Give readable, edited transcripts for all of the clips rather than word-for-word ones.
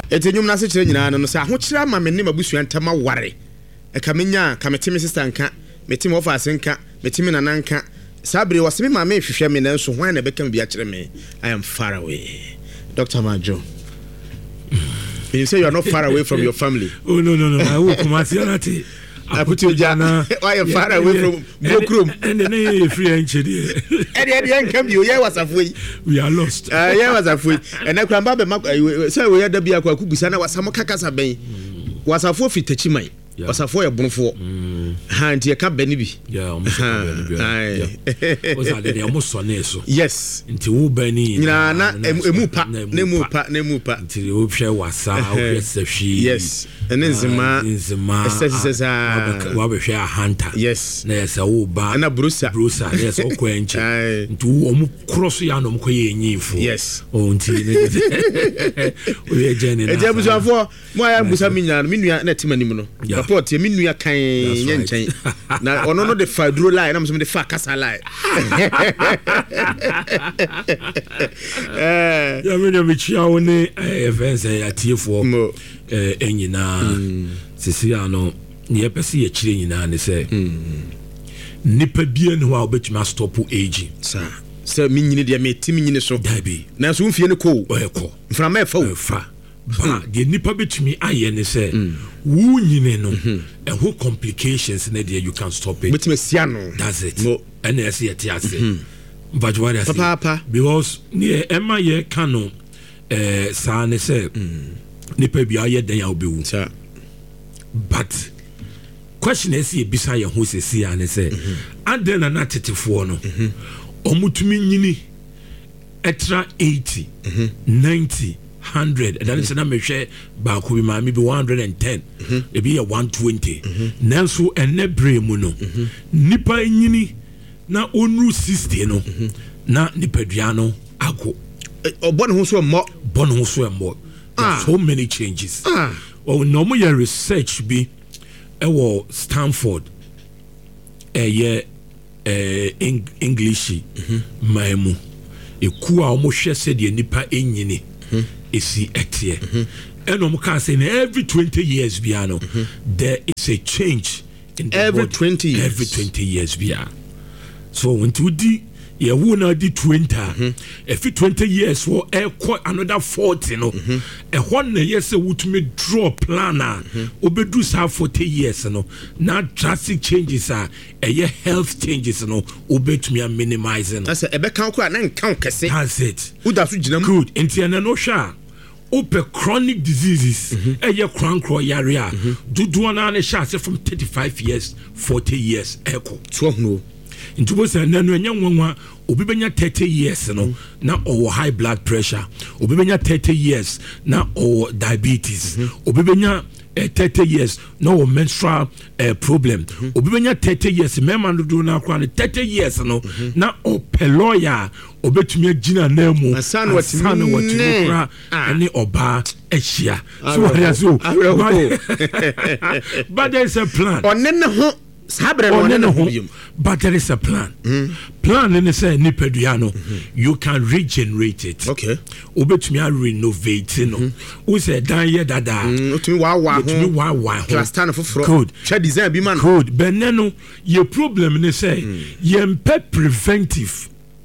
etenyum na se kire nyina no se ahokyira ma me ne mabusua ntama ware e ka menya ka metime sister nka metime ofa asenka metime nananka sabre waseme ma me hwehwe me na so hwan na beka me bia kire me. I am far away. Dr. Majo, you say you are not far away from your family. Oh no I will come at you. I put you jana. Why you far away from Bokrum? And then free engineer. And come you was afraid. We are lost. Yeah was afraid. And I can baba say we had be akwa kubisa na wasamo kakasa ben. Was afo fitachimai. Was afo ya bonfo. Ha nti e ka bani bi. Yeah, almost bani. Was that they almost so neso. Yes. Nti wo bani. Na emupa. Nti wo hwe wasa, wo hwe sehwi. Yes. And nzima wa be hwe a hunter. Yes. Na yesa wo ba. Na brusa. Na yesa wo kwenche. Nti wo mu cross ya no mko ye nyimfo. Yes. O nti o ye jeni na. Eje busuafo mo aya busa minya minua na timanim no. Report ye minua kan nyenchen. Na ono no de fadro line na mo de fa kasa line. Ya minua mi chia woni events ya tiefo. Enyina sisi ano ne yepese ye kire nyina ne se nipa bia ne ho a obetuma stop age sa minyine de metimi nyine so dabi na so mfie ne ko ko mframa fa ba de nipa betumi aye ne se wu nyine no ho complications ne de you can stop it betime sia no that's it and yes yet ase but what I say papa because ne ema ye kano sa ne se nipa bia ye dan ya obewu but question is e bisa ye ho sesi ya ne se aden na tetefo no omutumi nyini extra 80 90 100 that is na mehwe ba ko bi ma me bi 110 e bi ye 120 nanso ene bre mu no nipa nyini na onu 60 no na nipa dua no ago obon ho so mo so many changes. Well, normal your research be Stanford English maimu eku a omo hwe se de nipa enyini esi etie and omo can say every 20 years biano there is a change in the every body. 20 years every 20 years bia so when to di ye wo na di 20 every 20 years for another 40 no one yes wutumi draw planner obedu sa 40 years no na drastic changes are health changes no obetumi minimize no that's ebe kan ko na nkan kese that's it uda so ginam good entiana no sha open chronic diseases crankro yarea dudu na ne sha from 35 years 40 years echo so no ntubo se nanu enya nwanwa obi benya 30 years no na or high blood pressure obi benya 30 years na or diabetes obi benya 30 years no menstrual problem obi benya 30 years mema do na kwa 30 years no na o peloya obetumi agina na mu asana watimi kra ene oba ehia so what is so but there is a plan onene ho but there is a plan. Plan in say nipeduano you can regenerate it. Okay. Obetumi renovate no. We say dan ye dada. Otumi wa plaster no foforo. Good. Share design bi man. Good. Beneno your problem ni say yempe preventive.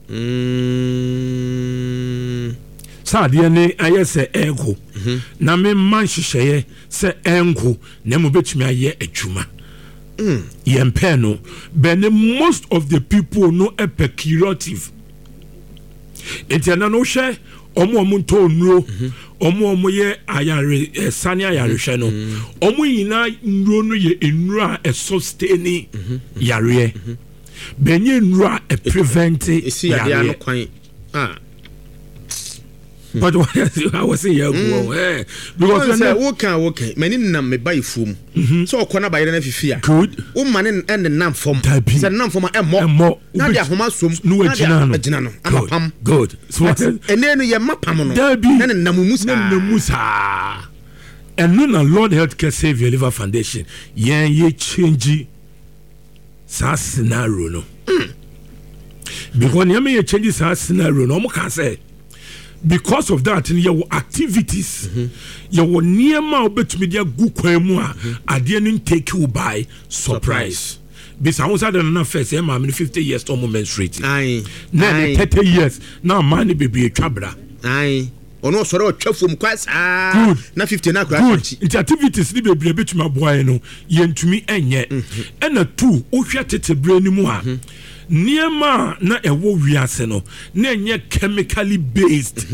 Sadia ne ayese ego. Na me man hihye se engo na mo betumi aye adwuma. Yempeno but most of the people no epicurative etiana no hwe omo nto nuro omo ye ayare sane ayare hwe no omo yina nuro no ye enuro a sustain yare benye nuro a prevent yare but what I was saying because okay many nam me buy fum so okona buy na fifia good o man and nam form say nam form emmo na dia homa som no agina no amapam good so ene no ye mapam no na namusa and no Lord Healthcare Save Your Liver Foundation ye change sa scenario no because ye change sa scenario no mo can say because of that your activities your niema obetumi dia gu kwan mu a ade no take you by surprise. Bisa who said na first am 50 years to menstruate na 30 years now man be twabra ono soro twafom kwasa na 50 na kura good activities ni bebre betumi aboa no yentumi enye ena 2 ohwe tetebre ni mu a niema na ewo wiase no na enye chemically based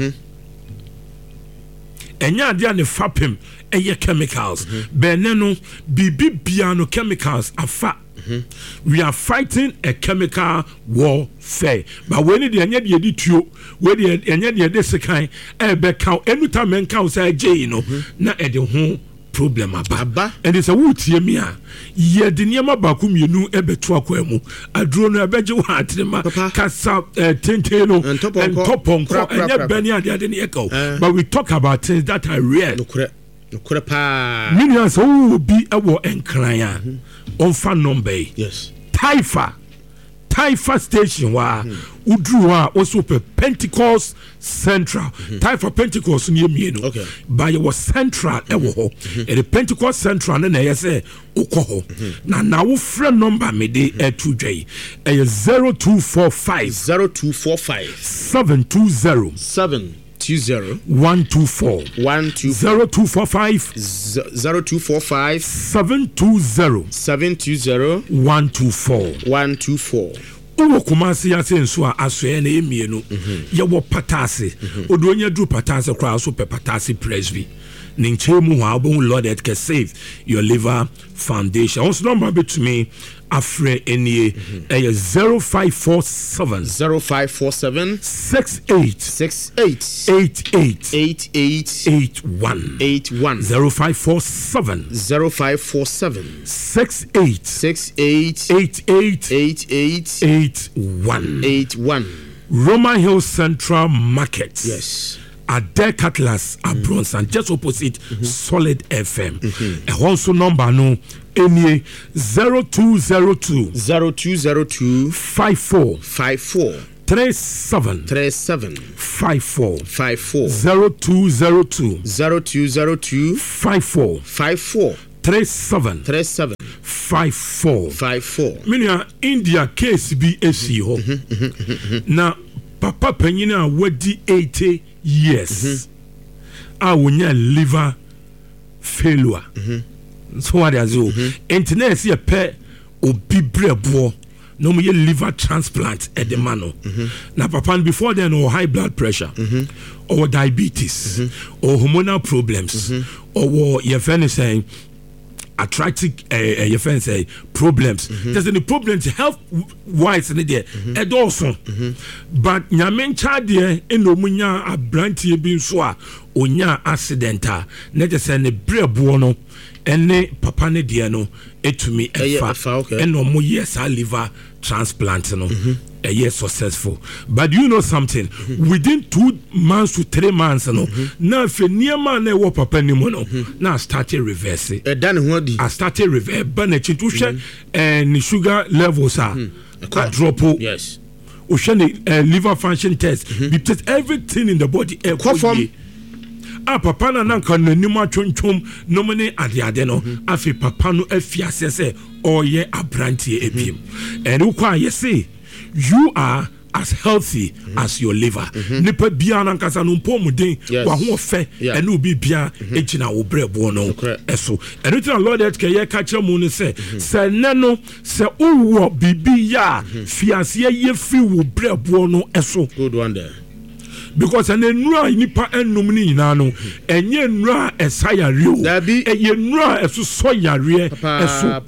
enya ade ne fapem eye chemicals beneno bibia no chemicals afa. We are fighting a chemical warfare. But when the anya de tuo, when the anya de sekan, be count anytime men count say J no, na e de ho problem aba. And it's a wood me a ye de niema baku mienu e beto akwemu. Aduro no e beje wo atrema kasa tente no and top on anya beni ade ne echo. But we talk about things that are real. No pa. Millions who be ewo enkran on fan number. Yes. Taifa station wa udruwa also pe Pentecost Central. Taifa Pentecost near me no. Okay. By was Central ewo ho. E the Pentecost Central na ye say uko ho. Na wo friend number me de 2J. 0245 720 124 0245 720 124 Uwo kumasi ya senso a asoe na emienu ye wo patase odonya dru patase kra so pe patase presby ninchemu wa obon Lord that can save your liver foundation. Also number be to me afre enie 0547 68 81 0547 68 81 Roman Hill Central Market. Yes. Ade Cutlass Bronson just opposite Solid FM. Also number no any 0202 54 37 54 0202 54 37 54 Minia India case be AC ho. Na papa penyina wadi 80 years. I will liver failure. So what is you? Internet see a pair or be brebo. No more liver transplant at the mano. Now, papa, before then, or high blood pressure, or diabetes, or hormonal problems, or your friend is saying attractive your friend say problems. There's any problems health wise in there. And also, but nyamen chadie eno munya abrantie bi so a onya accidenta. Na just say ne brebo no ene papa ne de no etumi efa eno mo yes liver transplant no yes successful. But you know something, within 2 months to 3 months no na fe niema na wo papa ni mo no na started reverse I started reverse but na chintu hwe ni sugar levels are drop. Yes. O hwe liver function test because everything in the body papa na nanka nanim atwonchom no mene ade no afi papa no afiase se oye abrantie ebiem and ukwa yesi you are as healthy as your liver. Nipa bia na nkasa no mpomuden wa ho fe ene obi bia ejina wo brebo no eso anything Lord that can ye ka kire mu no se ne no se uwo bibi ya fiase ye fi wo brebo no eso. Good one there. Because an enra nipa enum ni nyina no enye enra esayare o eye enra eso soyare eso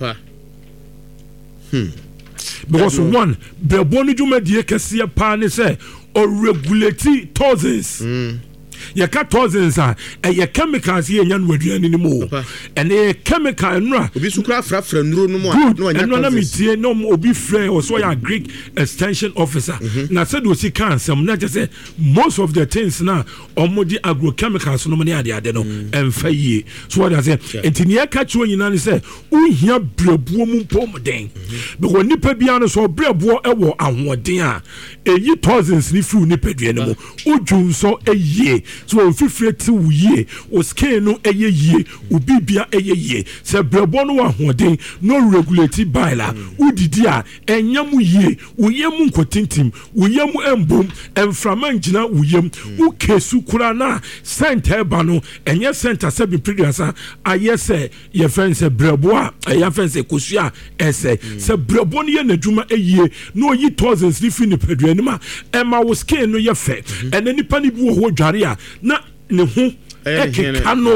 because one the bonu dwumadie kese pa ne say or regulate toxins ye ka toxins a ye chemicals ye nya no aduane ni mo ene chemical no obi su kura frafra nuro no mo no anya no na metie no obi frɛ o so ya Greek extension officer na said o si kan sem na just say most of the things na omodi agrochemicals no mo ne ade no emfa yie so what I say entinia ka chiwo nyina ne say uhia brebuo mu pomden because nipa bia no so brebuo ewo ahoden a eyi toxins ni fu nipa dua no mo udwun so eyie so ofifire ti wuye o skin no eye yie obibia eye yie se brebuo no ahoden no regulate baila udidi a enyam yie uyem nkotintim uyem embom emframa ngina uyem ukesu kura na center ba no enye center se bi preduasa ayese ye fense brebo a ya fense kosua ese se brebo no ye nadwuma eyie no yi thousands ni fi ni pedua ni ma ema wo skin no ye fe ene nipa ni bi wo ho dware a na ne ho ekano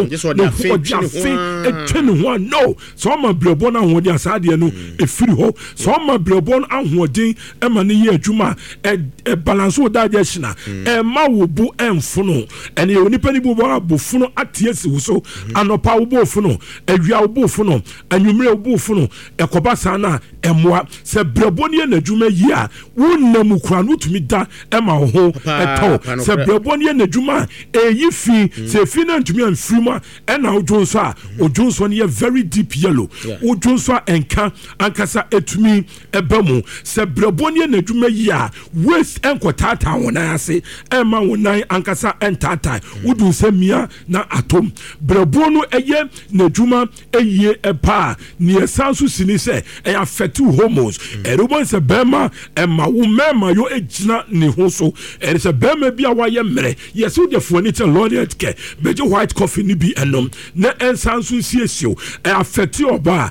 no so ma brebo na ho de asade no efiri ho so ma brebo na ahoden ema ne ye adwuma balance wo da shina ma wo bu emfono ene onipa ni bu bo abofono atiesi wo so anopa wo bo fono awia wo bo fono anwumre wo bo fono ekoba sana emoa se brebo ne na adwuma yi a wonnam kura no tumi da ema ho eto se brebo ne na adwuma eyi fi se fina ntumi anfirima ena ojonso a ojonso ne very deep yellow ojonso enka ankasa etumi ebamu se brebo ne na adwuma yi a waste enkotata wona ase ema wonan ankasa entata wudun se mia na atom brebo no eye na adwuma eye epa ne esanso sini se affect hormones erobon se bema ema wo mema yo ejina ne ho so er se bema bia wa ye mere yeso de fo ni te Lord Healthcare beje white coffee ni bi enom na ensanso siesio affect oba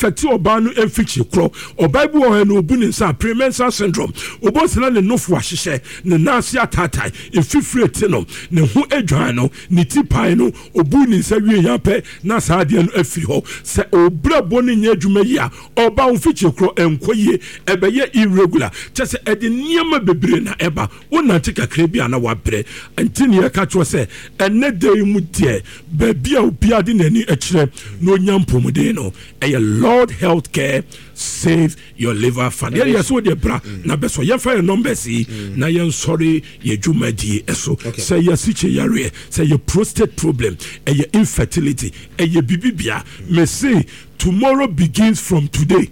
no enfichi kro oba bi wo no obu ni sa premenstrual syndrome obo sena ne nofo ahyehe ne nasi atatai efifire no ne ho edwan no ne tipai no obu ni sa wie ya pe na sa de no afiri ho se obrabo ne nya adwuma yi a oba onfichi kro enkoye ebeye irregular chese ede niam bebre na eba wona tika krebia na wabre antini ya ka cho se ene dey mu die babia obia de nani akire no nyampomde no eye Lord Healthcare Save Your Liver Fund. Yes, so de bra na beso ye fa numbers na ye sorry ye dwumadi eso say ye siche yare say your prostate problem and your infertility and your bibibia me say tomorrow begins from today.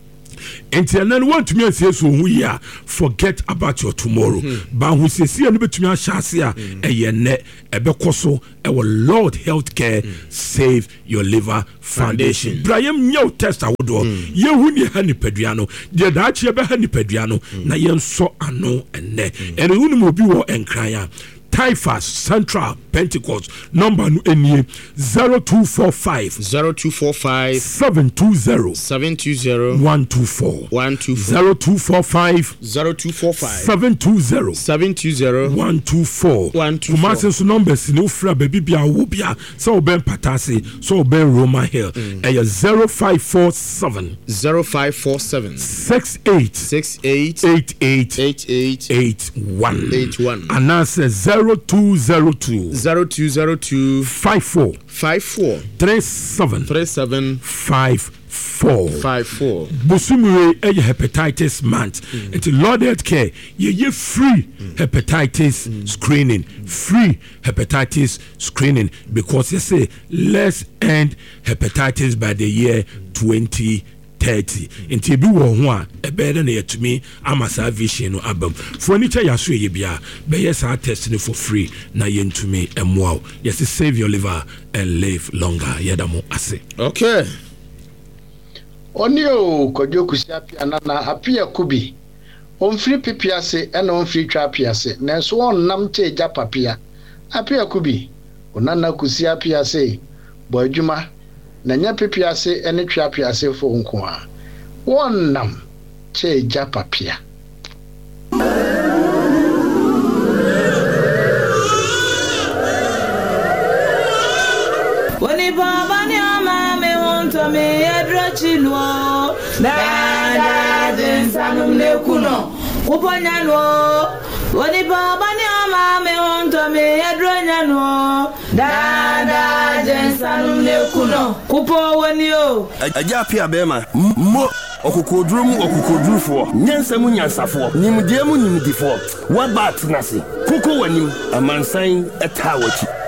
And then want to me say so we are forget about your tomorrow. But who say see no betumi ahyasia eye ne ebekoso our Lord Healthcare Save Your Liver Foundation. Brian nyo test awodo ye hu ni hani peduano de da achi ebe hani peduano na ye nso ano enne ene hu ni mo bi wo enkran Typhus Central Pentecost number no enie 0245 720 124 0245 720 124 Kumase so numbers no fra baby bia wo bia so ben patase so ben Roma Hill 0547 68 81 and answer 0202 54 37 54 Busumure hepatitis month. It's Lord Healthcare. Ye free hepatitis screening. Free hepatitis screening because you say let's end hepatitis by the year 2030. Inti bi wo ho a ebere na yetumi amasa vision no abam furniture yaso ye bia be yes test no for free na yentumi emwa yes save your liver and live longer yedamo ase okay onio kojoku siapia na apia kubi onfiri pipiase ena onfiri twa piase nanso wonnam che ja papia apia kubi onana kusiapiase bo adwuma na nya pipiase ene twa piase fo nko a wonnam che ja papia Woni baba ni ama me wonto me edrochino na den sanum ne kuno uponya no Onipa bani ama me wonto me yadronya no. Dada jensanum ne kuno. Kupo woni o. Aja pia bema. Mo okukodurufo nyansamu nyansafo nimdiemu nimdifo wa bat nase kuko wanim amansan etawachi